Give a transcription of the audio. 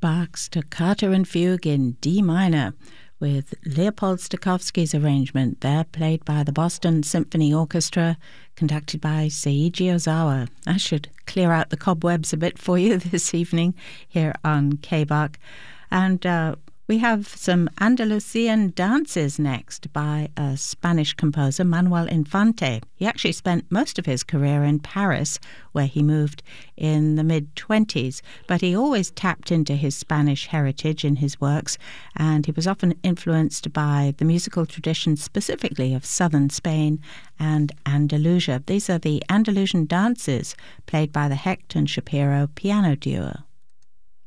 Bach's Toccata and Fugue in D minor with Leopold Stokowski's arrangement, there played by the Boston Symphony Orchestra, conducted by Seiji Ozawa. I should clear out the cobwebs a bit for you this evening here on K-Bach. And we have some Andalusian dances next by a Spanish composer, Manuel Infante. He actually spent most of his career in Paris, where he moved in the mid-20s, but he always tapped into his Spanish heritage in his works, and he was often influenced by the musical tradition specifically of southern Spain and Andalusia. These are the Andalusian dances played by the Hecht and Shapiro piano duo.